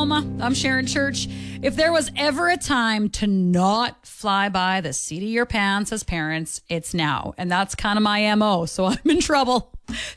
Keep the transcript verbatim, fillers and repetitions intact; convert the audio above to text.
home. I'm Sharon Church. If there was ever a time to not fly by the seat of your pants as parents, it's now. And that's kind of my M O, so I'm in trouble.